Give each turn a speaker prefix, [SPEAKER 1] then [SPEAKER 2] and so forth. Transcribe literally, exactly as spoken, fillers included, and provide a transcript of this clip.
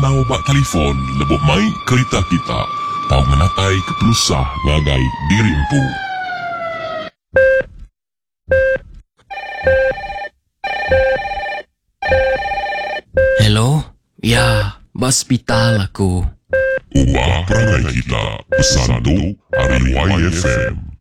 [SPEAKER 1] Kalau bak telefon lebok mai kereta kita. Tau menatai kepelusah ngagai diri empu.
[SPEAKER 2] Hello? Ya, hospital aku.
[SPEAKER 1] Ubah perangai kita. Pesan tu hari Y F M.